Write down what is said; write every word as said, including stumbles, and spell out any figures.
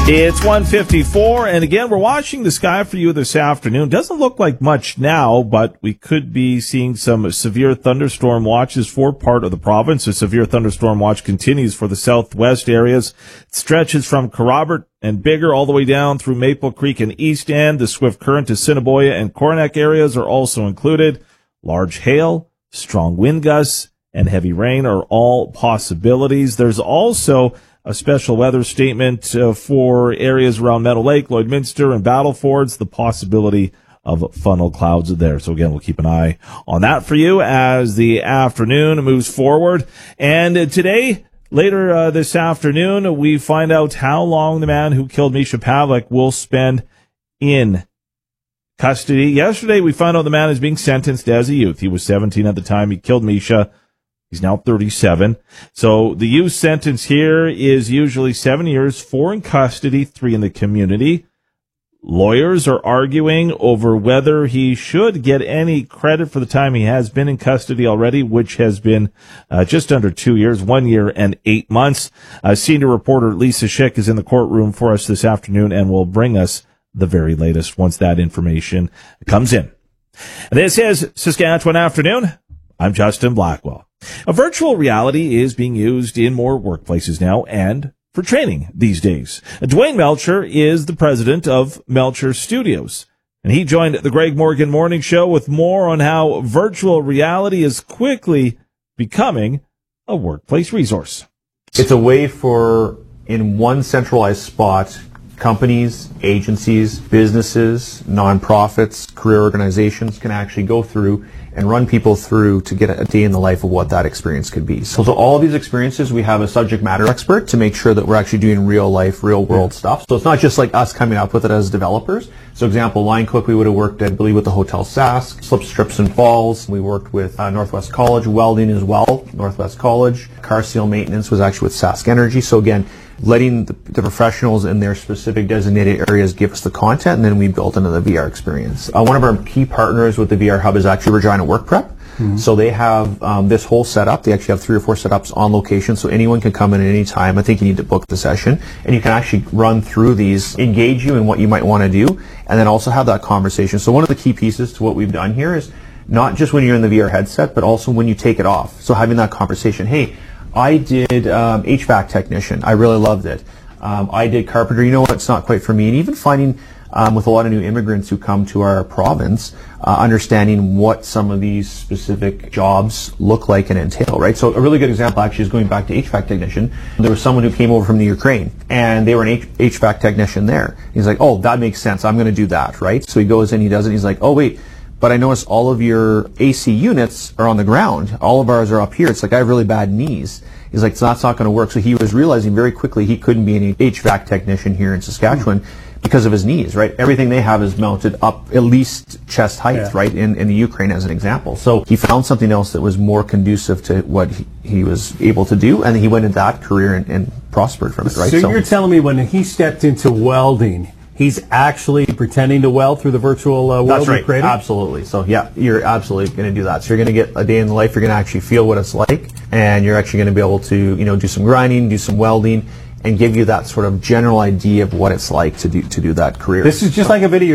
It's one fifty-four, and again, we're watching the sky for you this afternoon. Doesn't look like much now, but we could be seeing some severe thunderstorm watches for part of the province. The severe thunderstorm watch continues for the southwest areas. It stretches from Kerrobert and Biggar all the way down through Maple Creek and East End. The swift current to Assiniboia and Coronach areas are also included. Large hail, strong wind gusts, and heavy rain are all possibilities. There's also a special weather statement uh, for areas around Meadow Lake, Lloydminster, and Battlefords. The possibility of funnel clouds are there. So again, we'll keep an eye on that for you as the afternoon moves forward. And uh, today, later uh, this afternoon, we find out how long the man who killed Misha Pavlik will spend in custody. Yesterday, we found out the man is being sentenced as a youth. He was seventeen at the time he killed Misha. He's now thirty-seven. So the youth sentence here is usually seven years, four in custody, three in the community. Lawyers are arguing over whether he should get any credit for the time he has been in custody already, which has been uh, just under two years, one year and eight months. Uh, senior reporter Lisa Schick is in the courtroom for us this afternoon and will bring us the very latest once that information comes in. This is Saskatchewan Afternoon. I'm Justin Blackwell. A virtual reality is being used in more workplaces now and for training these days. Dwayne Melcher is the president of Melcher Studios, and he joined the Greg Morgan Morning Show with more on how virtual reality is quickly becoming a workplace resource. It's a way for, in one centralized spot, companies, agencies, businesses, nonprofits, career organizations can actually go through and run people through to get a day in the life of what that experience could be. So to all of these experiences, we have a subject matter expert to make sure that we're actually doing real life, real world yeah. stuff. So it's not just like us coming up with it as developers. So example, Line Cook, we would have worked, I believe, with the Hotel Sask, Slips, Strips and Falls. We worked with uh, Northwest College, welding as well, Northwest College. Car seal maintenance was actually with Sask Energy. So again, letting the, the professionals in their specific designated areas give us the content, and then we built into the V R experience. Uh, one of our key partners with the V R Hub is actually Regina Work Prep. Mm-hmm. So they have um, this whole setup. They actually have three or four setups on location, so anyone can come in at any time. I think you need to book the session, and you can actually run through these, engage you in what you might want to do, and then also have that conversation. So one of the key pieces to what we've done here is not just when you're in the V R headset, but also when you take it off. So having that conversation, hey, I did um, H V A C technician. I really loved it. Um, I did carpenter. You know what? It's not quite for me. And even finding um, with a lot of new immigrants who come to our province, uh, understanding what some of these specific jobs look like and entail, right? So a really good example actually is going back to H V A C technician. There was someone who came over from the Ukraine, and they were an H- HVAC technician there. He's like, oh, that makes sense. I'm going to do that, right? So he goes in, he does it. He's like, oh, wait. But I noticed all of your A C units are on the ground. All of ours are up here. It's like, I have really bad knees. He's like, so that's not going to work. So he was realizing very quickly he couldn't be an H V A C technician here in Saskatchewan mm-hmm. because of his knees, right? Everything they have is mounted up at least chest height, yeah. right, in, in the Ukraine as an example. So he found something else that was more conducive to what he, he was able to do, and he went into that career and, and prospered from it, right? So, so you're telling me when he stepped into welding, he's actually pretending to weld through the virtual uh, world That's right. created? Absolutely. So yeah, you're absolutely going to do that. So you're going to get a day in the life. You're going to actually feel what it's like, and you're actually going to be able to, you know, do some grinding, do some welding, and give you that sort of general idea of what it's like to do to do that career. This is just so. like a video